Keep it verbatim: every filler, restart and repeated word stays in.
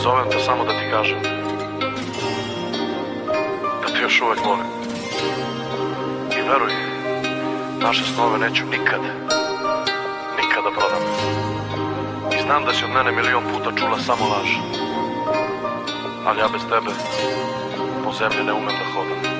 Zovem te samo da ti kažem da te još uvek volim. I veruj, naše snove neću nikad, nikada prodam. I znam da si od mene milion puta čula samo laž. Ali ja bez tebe po zemlji ne umem da hodam.